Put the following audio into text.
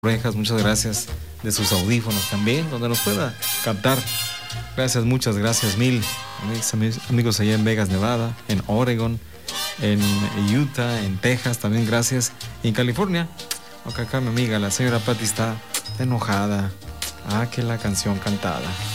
orejas, muchas gracias de sus audífonos también, donde nos pueda captar. Gracias, muchas gracias mil. Amigos allá en Vegas, Nevada, en Oregon, en Utah, en Texas, también gracias. Y en California, acá mi amiga, la señora Patti está enojada. Que la canción cantada.